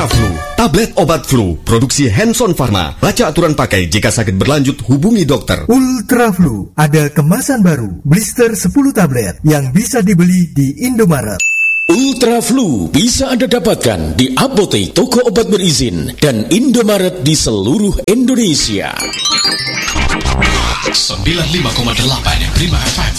Ultraflu, tablet obat flu, produksi Hanson Pharma. Baca aturan pakai, jika sakit berlanjut hubungi dokter. Ultraflu, ada kemasan baru, blister 10 tablet yang bisa dibeli di Indomaret. Ultraflu bisa Anda dapatkan di apotek, toko obat berizin, dan Indomaret di seluruh Indonesia. 95,8 Prima FM.